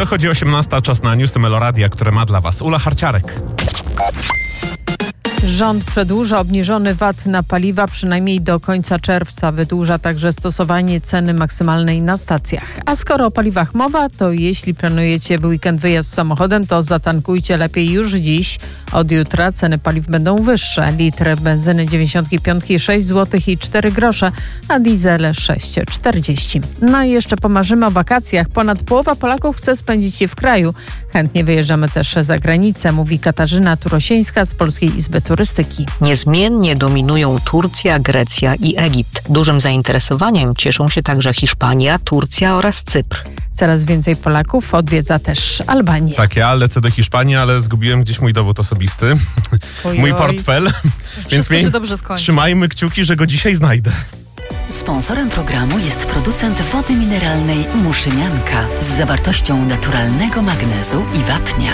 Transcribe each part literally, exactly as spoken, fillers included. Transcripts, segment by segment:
Dochodzi osiemnasta, czas na newsy Meloradia, które ma dla Was Ula Harciarek. Rząd przedłuża obniżony V A T na paliwa przynajmniej do końca czerwca. Wydłuża także stosowanie ceny maksymalnej na stacjach. A skoro o paliwach mowa, to jeśli planujecie w weekend wyjazd samochodem, to zatankujcie lepiej już dziś. Od jutra ceny paliw będą wyższe. Litr benzyny dziewięćdziesiąt pięć sześć złotych i cztery grosze, a diesel sześć czterdzieści. No i jeszcze pomarzymy o wakacjach. Ponad połowa Polaków chce spędzić je w kraju. Chętnie wyjeżdżamy też za granicę, mówi Katarzyna Turosieńska z Polskiej Izby Turystyki. Niezmiennie dominują Turcja, Grecja i Egipt. Dużym zainteresowaniem cieszą się także Hiszpania, Turcja oraz Cypr. Coraz więcej Polaków odwiedza też Albanię. Tak, ja lecę do Hiszpanii, ale zgubiłem gdzieś mój dowód osobisty, Oj, mój oj. portfel, więc się dobrze skończy. trzymajmy kciuki, że go dzisiaj znajdę. Sponsorem programu jest producent wody mineralnej Muszynianka z zawartością naturalnego magnezu i wapnia.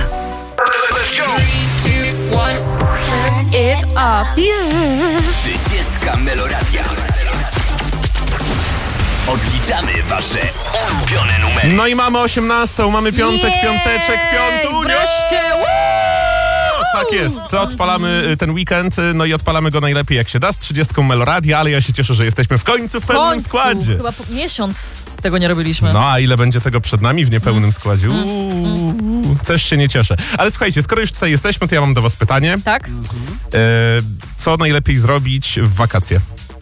It up. Trzydziestka Meloradia. Odliczamy Wasze ulubione numery. No i mamy osiemnastą, mamy piątek, Jej! piąteczek, piątu. Wreszcie! Tak jest, to odpalamy y, ten weekend, y, no i odpalamy go najlepiej jak się da z trzydziestką Meloradia, ale ja się cieszę, że jesteśmy w końcu w pełnym końcu. składzie. Chyba po miesiąc tego nie robiliśmy. No a ile będzie tego przed nami w niepełnym składzie? Uuu, też się nie cieszę. Ale słuchajcie, skoro już tutaj jesteśmy, to ja mam do Was pytanie. Tak? Y, co najlepiej zrobić w wakacje?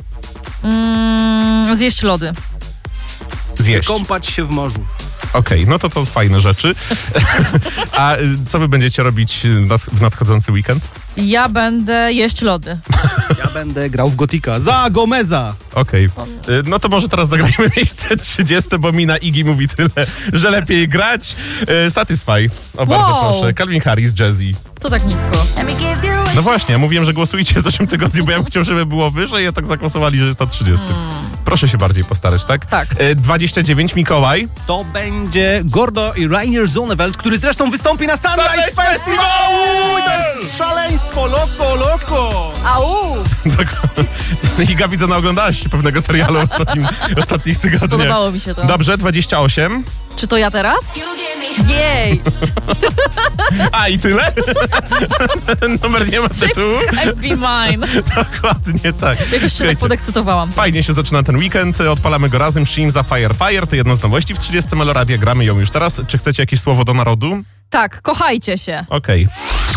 Mm, zjeść lody. Zjeść. Kąpać się w morzu. Okej, okay, no to to fajne rzeczy. A y, co Wy będziecie robić nad, w nadchodzący weekend? Ja będę jeść lody. Ja będę grał w Gotika. Za Gomeza! Okej, okay. No to może teraz zagrajmy miejsce trzydzieste, bo mi na Iggy mówi tyle, że lepiej grać. Y, Satisfy, o bardzo Wow. proszę. Calvin Harris, Jazzy. Co tak nisko? No właśnie, ja mówiłem, że głosujcie z osiem tygodni, bo ja bym chciał, żeby było wyżej, a tak zagłosowali, że jest na trzydziesty. Hmm. Proszę się bardziej postarać, tak? Tak. Y, dwadzieścia dziewięć, Mikołaj. To będzie Gordo i Rainier Zonneveld, który zresztą wystąpi na Sunrise, Sunrise Festival! Festival! Uuu, to jest szaleństwo, loko, loko! Au! Iga, widzę, naoglądałaś się pewnego serialu ostatnim, ostatnich tygodniach. Podobało mi się to. Dobrze, dwadzieścia osiem. Czy to ja teraz? Jej! A, i tyle? Ten numer nie ma tytułu? Can't be mine. Dokładnie tak. Jakoś się tak Słuchajcie, podekscytowałam. fajnie się zaczyna ten weekend, odpalamy go razem. Shimza Fire Fire to jedna z nowości w trzydziestce Meloradia, gramy ją już teraz. Czy chcecie jakieś słowo do narodu? Tak, kochajcie się. Okej.